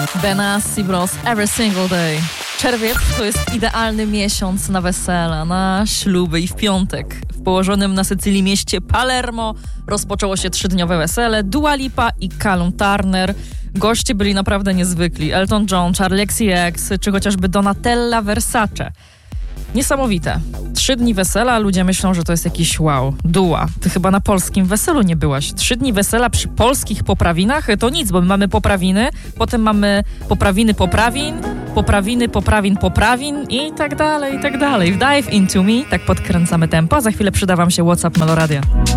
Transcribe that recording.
Benassi Bros. Every Single Day. Czerwiec to jest idealny miesiąc na wesela, na śluby i w piątek. W położonym na Sycylii mieście Palermo rozpoczęło się 3-dniowe wesele Dua Lipa i Callum Turner. Goście byli naprawdę niezwykli. Elton John, Charli XCX czy chociażby Donatella Versace. Niesamowite. 3 dni wesela, ludzie myślą, że to jest jakiś wow. Dua, ty chyba na polskim weselu nie byłaś. 3 dni wesela przy polskich poprawinach to nic, bo my mamy poprawiny, potem mamy poprawiny poprawin i tak dalej, i tak dalej. W Dive Into Me, tak podkręcamy tempo, a za chwilę przyda wam się WhatsApp Meloradia.